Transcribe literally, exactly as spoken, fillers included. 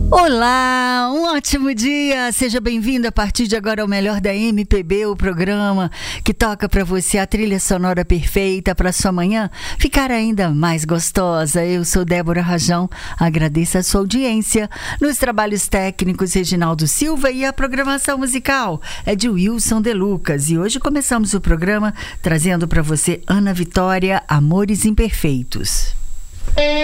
Olá, um ótimo dia, seja bem-vindo a partir de agora ao Melhor da M P B, o programa que toca para você a trilha sonora perfeita para sua manhã ficar ainda mais gostosa. Eu sou Débora Rajão, agradeço a sua audiência. Nos trabalhos técnicos, Reginaldo Silva, e a programação musical é de Wilson De Lucas. E hoje começamos o programa trazendo para você Ana Vitória, Amores Imperfeitos.